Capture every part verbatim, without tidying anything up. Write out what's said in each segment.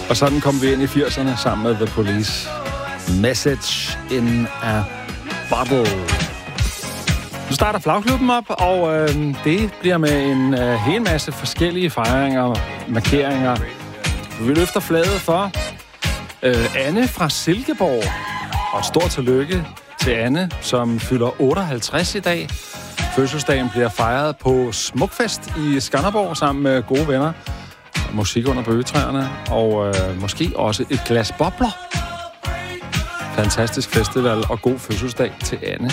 Og sådan kom vi ind i firserne sammen med The Police. Message in a Bottle. Nu starter Flagklubben op, og øh, det bliver med en øh, hel masse forskellige fejringer og markeringer. Vi løfter flaget for øh, Anne fra Silkeborg. Og et stort tillykke til Anne, som fylder otteoghalvtreds i dag. Fødselsdagen bliver fejret på Smukfest i Skanderborg sammen med gode venner. Musik under bøgetræerne, og øh, måske også et glas bobler. Fantastisk festival og god fødselsdag til Anne.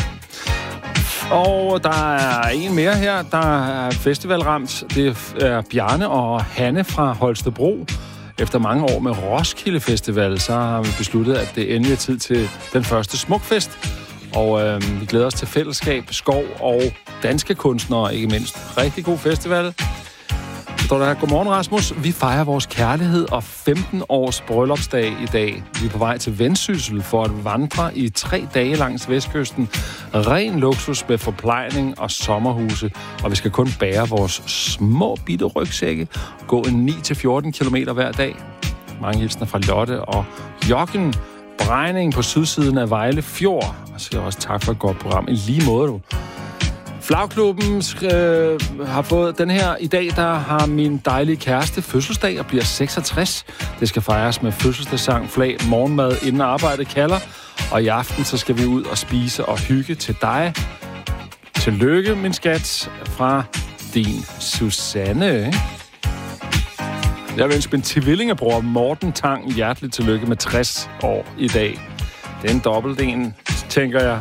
Og der er en mere her, der er festivalramt. Det er Bjarne og Hanne fra Holstebro. Efter mange år med Roskilde Festival, så har vi besluttet, at det endelig er tid til den første Smukfest. Og øh, vi glæder os til fællesskab, skov og danske kunstnere, ikke mindst. Rigtig god festival. Så står der her, godmorgen Rasmus. Vi fejrer vores kærlighed og femten års bryllupsdag i dag. Vi er på vej til Vendsyssel for at vandre i tre dage langs vestkysten. Ren luksus med forplejning og sommerhuse. Og vi skal kun bære vores små bitte rygsække. Gå en ni til fjorten kilometer hver dag. Mange hilsner fra Lotte og Jokken. Brejning på sydsiden af Vejle Fjord. Og siger også tak for et godt program. I lige måde, du. Flagklubben øh, har fået den her. I dag, der har min dejlige kæreste fødselsdag og bliver seksogtres. Det skal fejres med fødselsdagssang, flag, morgenmad, inden arbejdet kalder. Og i aften, så skal vi ud og spise og hygge til dig. Tillykke, min skat, fra din Susanne. Jeg vil ønske min tvillingebror Morten Tang hjerteligt tillykke med tres år i dag. Det er en dobbelt en, tænker jeg.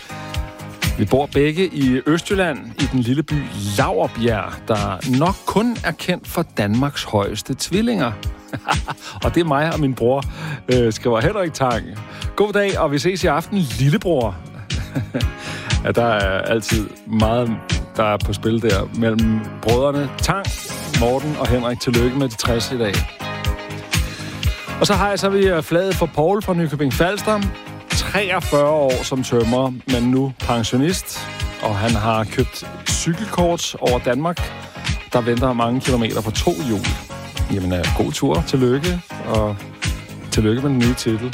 Vi bor begge i Østjylland, i den lille by Laurbjerg, der nok kun er kendt for Danmarks højeste tvillinger. Og det er mig og min bror, øh, skriver Henrik Tang. God dag, og vi ses i aften, lillebror. Ja, der er altid meget, der er på spil der mellem brødrene Tang, Morten og Henrik. Tillykke med de tres i dag. Og så har jeg så vi flaget for Paul fra Nykøbing Falster. treogfyrre år som tømrer, men nu pensionist, og han har købt cykelkort over Danmark, der venter mange kilometer på to hjul. Jamen, god tur, tillykke, og tillykke med den nye titel.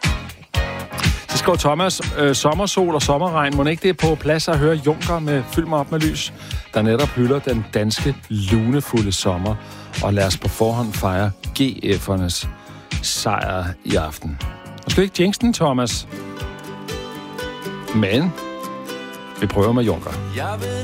Så skriver Thomas, øh, sommersol og sommerregn, må ikke det er på plads at høre Junker med Fyld mig op med lys, der netop hylder den danske lunefulde sommer, og lad os på forhånd fejre G F'ernes sejr i aften. Måske ikke jinx den, Thomas. Men vi prøver med Junker.